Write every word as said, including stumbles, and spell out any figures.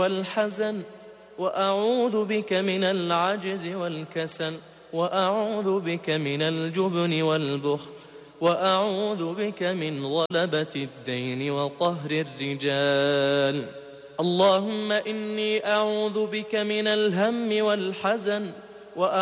والحزن، وأعوذ بك من العجز والكسل، وأعوذ بك من الجبن والبخل، وأعوذ بك من غلبة الدين وقهر الرجال. اللهم إني أعوذ بك من الهم والحزن،